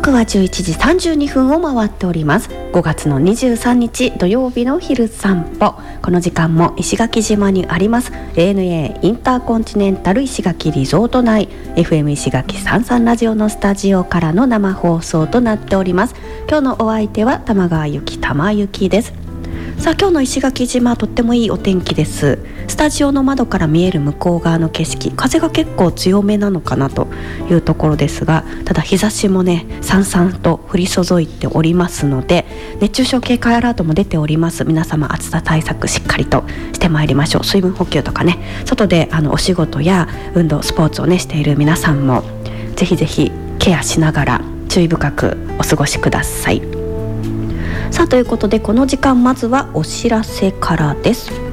刻は11時32分を回っております。5月の23日土曜日の昼散歩。この時間も石垣島にあります ANA インターコンチネンタル石垣リゾート内 FM 石垣33ラジオのスタジオからの生放送となっております。今日のお相手は玉川ゆき玉ゆきです。さあ今日の石垣島とってもいいお天気です。スタジオの窓から見える向こう側の景色、風が結構強めなのかなというところですが、ただ日差しもねさんさんと降り注いでおりますので、熱中症警戒アラートも出ております。皆様暑さ対策しっかりとしてまいりましょう。水分補給とかね、外でお仕事や運動スポーツをねしている皆さんもぜひぜひケアしながら注意深くお過ごしください。さあということでこの時間まずはお知らせからです。